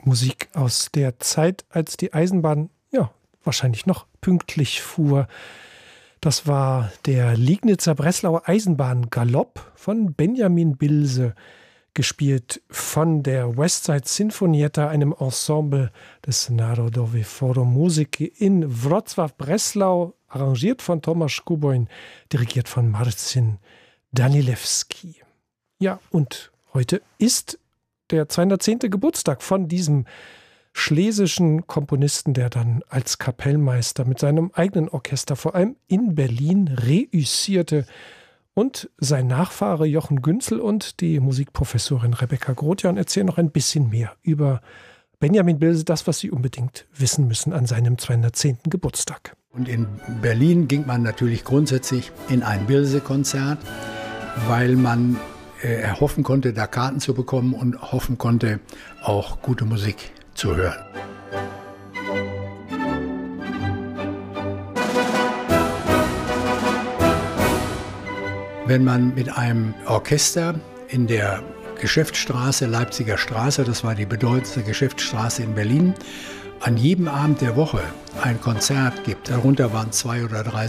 Musik aus der Zeit, als die Eisenbahn, ja, wahrscheinlich noch pünktlich fuhr. Das war der Liegnitzer-Breslauer Eisenbahn-Galopp von Benjamin Bilse, gespielt von der Westside Sinfonietta, einem Ensemble des Narodowe Forum Muzyki in Wrocław-Breslau, arrangiert von Tomasz Kuboin, dirigiert von Marcin Danilewski. Ja, und heute ist der 210. Geburtstag von diesem schlesischen Komponisten, der dann als Kapellmeister mit seinem eigenen Orchester vor allem in Berlin reüssierte. Und sein Nachfahre Jochen Günzel und die Musikprofessorin Rebecca Grothjan erzählen noch ein bisschen mehr über Benjamin Bilse, das, was Sie unbedingt wissen müssen an seinem 210. Geburtstag. Und in Berlin ging man natürlich grundsätzlich in ein Bilse-Konzert, weil man erhoffen konnte, da Karten zu bekommen und hoffen konnte, auch gute Musik zu hören. Wenn man mit einem Orchester in der Geschäftsstraße, Leipziger Straße, das war die bedeutendste Geschäftsstraße in Berlin, an jedem Abend der Woche ein Konzert gibt, darunter waren 2 oder 3